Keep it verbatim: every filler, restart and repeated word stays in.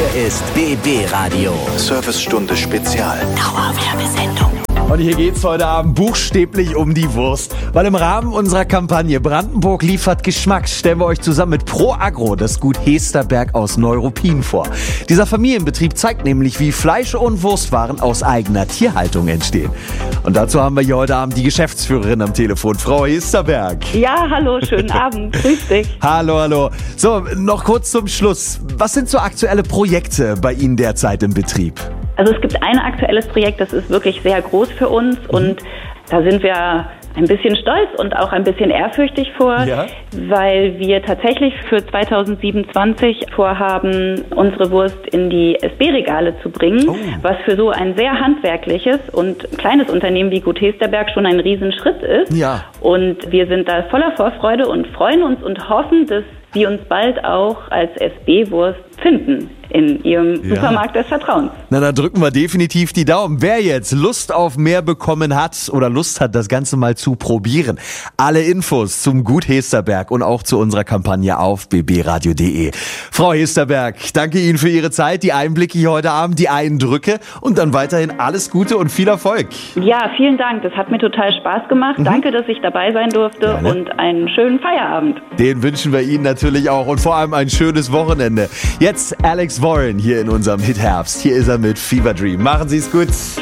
Hier ist B B Radio. Servicestunde Spezial. Dauerwerbesendung. Und hier geht's heute Abend buchstäblich um die Wurst. Weil im Rahmen unserer Kampagne Brandenburg liefert Geschmack stellen wir euch zusammen mit Pro Agro das Gut Hesterberg aus Neuruppin vor. Dieser Familienbetrieb zeigt nämlich, wie Fleisch- und Wurstwaren aus eigener Tierhaltung entstehen. Und dazu haben wir hier heute Abend die Geschäftsführerin am Telefon, Frau Hesterberg. Ja, hallo, schönen Abend. Grüß dich. Hallo, hallo. So, noch kurz zum Schluss. Was sind so aktuelle Projekte bei Ihnen derzeit im Betrieb? Also es gibt ein aktuelles Projekt, das ist wirklich sehr groß für uns und da sind wir ein bisschen stolz und auch ein bisschen ehrfürchtig vor, Ja. weil wir tatsächlich für zweitausendsiebenundzwanzig vorhaben, unsere Wurst in die S B-Regale zu bringen, Oh. was für so ein sehr handwerkliches und kleines Unternehmen wie Gut Hesterberg schon ein Riesenschritt ist. Ja. Und wir sind da voller Vorfreude und freuen uns und hoffen, dass Sie uns bald auch als S B-Wurst finden in Ihrem Ja. Supermarkt des Vertrauens. Na, dann drücken wir definitiv die Daumen. Wer jetzt Lust auf mehr bekommen hat oder Lust hat, das Ganze mal zu probieren, alle Infos zum Gut Hesterberg und auch zu unserer Kampagne auf b b radio punkt d e. Frau Hesterberg, danke Ihnen für Ihre Zeit, die Einblicke hier heute Abend, die Eindrücke und dann weiterhin alles Gute und viel Erfolg. Ja, vielen Dank. Das hat mir total Spaß gemacht. Danke, dass ich dabei sein durfte Gerne. und einen schönen Feierabend. Den wünschen wir Ihnen natürlich auch und vor allem ein schönes Wochenende. Jetzt Alex Warren hier in unserem Hit Herbst. Hier ist er mit Fever Dream. Machen Sie es gut.